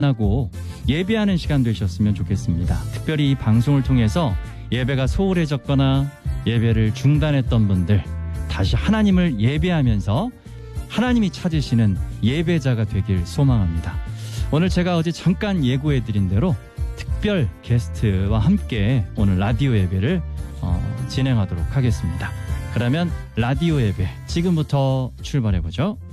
하고 예배하는 시간 되셨으면 좋겠습니다. 특별히 이 방송을 통해서 예배가 소홀해졌거나 예배를 중단했던 분들, 다시 하나님을 예배하면서 하나님이 찾으시는 예배자가 되길 소망합니다. 오늘 제가 어제 잠깐 예고해드린 대로 특별 게스트와 함께 오늘 라디오 예배를 진행하도록 하겠습니다. 그러면 라디오 예배 지금부터 출발해보죠.